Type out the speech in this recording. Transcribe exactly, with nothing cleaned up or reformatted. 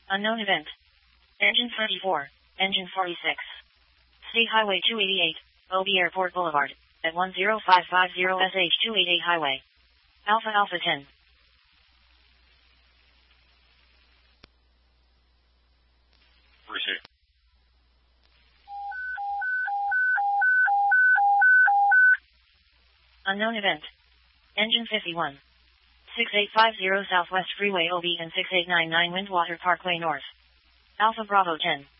Unknown event. Engine thirty-four. Engine forty-six. State Highway two eighty-eight, O B Airport Boulevard, at one zero five five zero S H two eighty-eight Highway. Alpha Alpha ten. Receive. Unknown event. Engine fifty-one. six eight five zero Southwest Freeway O B and six eight nine nine Windwater Parkway North. Alpha Bravo ten.